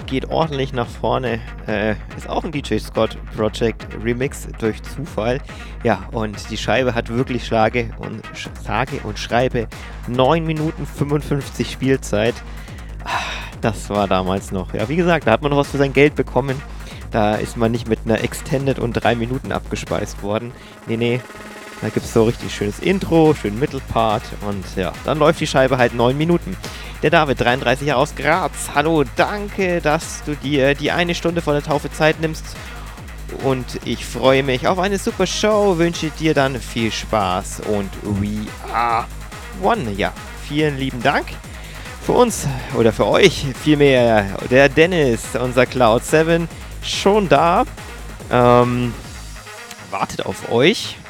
geht ordentlich nach vorne. Ist auch ein DJ Scott Project Remix durch Zufall. Ja, und die Scheibe hat wirklich sage und schreibe 9 Minuten 55 Spielzeit. Das war damals noch. Ja, wie gesagt, da hat man noch was für sein Geld bekommen. Da ist man nicht mit einer Extended und 3 Minuten abgespeist worden. Nee. Da gibt es so richtig schönes Intro, schönen Mittelpart und ja, dann läuft die Scheibe halt 9 Minuten. Der David, 33 Jahre aus Graz. Hallo, danke, dass du dir die 1 Stunde vor der Taufe Zeit nimmst. Und ich freue mich auf eine super Show. Wünsche dir dann viel Spaß und we are one. Ja, vielen lieben Dank. Für uns oder für euch vielmehr der Dennis, unser Cloud 7, schon da. Wartet auf euch.